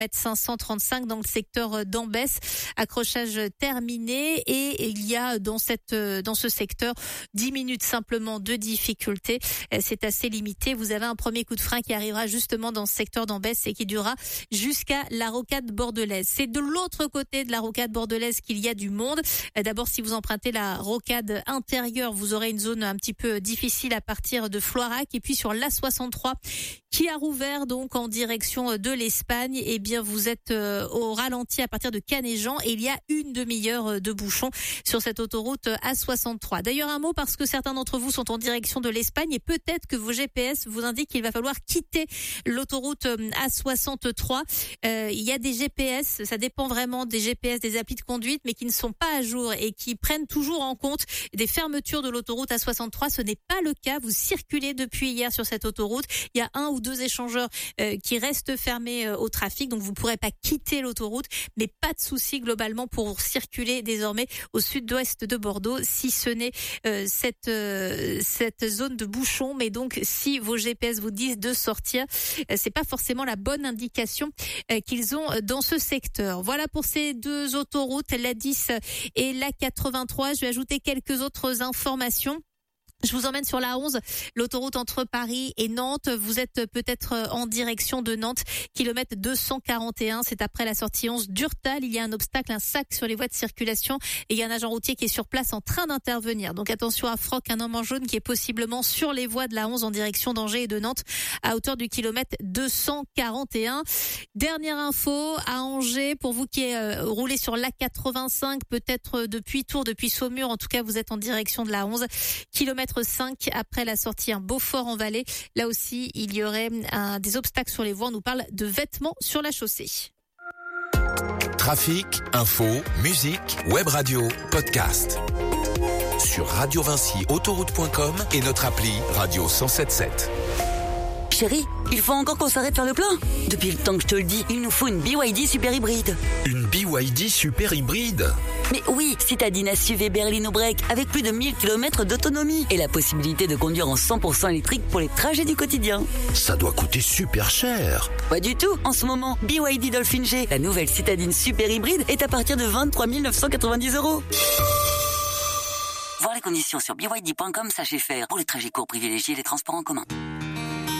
535 dans le secteur d'Ambès. Accrochage terminé et il y a dans ce secteur 10 minutes simplement de difficulté. C'est assez limité. Vous avez un premier coup de frein qui arrivera justement dans ce secteur d'Ambès et qui durera jusqu'à la rocade bordelaise. C'est de l'autre côté de la rocade bordelaise qu'il y a du monde. D'abord, si vous empruntez la rocade intérieure, vous aurez une zone un petit peu difficile à partir de Floirac. Et puis sur l'A63 qui a rouvert donc en direction de l'Espagne, eh bien vous êtes au ralenti à partir de Canéjan et il y a une demi-heure de bouchon sur cette autoroute A63. D'ailleurs un mot parce que certains d'entre vous sont en direction de l'Espagne et peut-être que vos GPS vous indiquent qu'il va falloir quitter l'autoroute A63. Il y a des GPS, ça dépend vraiment des GPS, des applis de conduite, mais qui ne sont pas à jour et qui prennent toujours en compte des fermetures de l'autoroute A63. Ce n'est pas le cas. Vous circulez depuis hier sur cette autoroute. Il y a 1 ou 2 échangeurs qui restent fermés au trafic, donc vous ne pourrez pas quitter l'autoroute, mais pas de souci globalement pour circuler désormais au sud-ouest de Bordeaux, si ce n'est cette zone de bouchon. Mais donc si vos GPS vous disent de sortir, c'est pas forcément la bonne indication qu'ils ont dans ce secteur. Voilà pour ces 2 autoroutes, la 10 et la 83. Je vais ajouter quelques autres informations. Je vous emmène sur la 11, l'autoroute entre Paris et Nantes. Vous êtes peut-être en direction de Nantes, kilomètre 241. C'est après la sortie 11 d'Urtal. Il y a un obstacle, un sac sur les voies de circulation et il y a un agent routier qui est sur place en train d'intervenir. Donc attention à Froc, un homme en jaune qui est possiblement sur les voies de la 11 en direction d'Angers et de Nantes à hauteur du kilomètre 241. Dernière info à Angers, pour vous qui roulez sur l'A85, peut-être depuis Tours, depuis Saumur, en tout cas vous êtes en direction de la 11, kilomètre 5 après la sortie Beaufort-en-Vallée. Là aussi, il y aurait des obstacles sur les voies. On nous parle de vêtements sur la chaussée. Trafic, info, musique, web radio, podcast. Sur radiovinci-autoroute.com et notre appli Radio 107.7. Chérie, il faut encore qu'on s'arrête faire le plein. Depuis le temps que je te le dis, il nous faut une BYD super hybride. Une BYD super hybride? Mais oui, citadine SUV berlino break avec plus de 1000 km d'autonomie et la possibilité de conduire en 100% électrique pour les trajets du quotidien. Ça doit coûter super cher. Pas du tout. En ce moment, BYD Dolphin G, la nouvelle citadine super hybride, est à partir de 23 990 €. Voir les conditions sur byd.com/fr pour les trajets courts privilégiés et les transports en commun.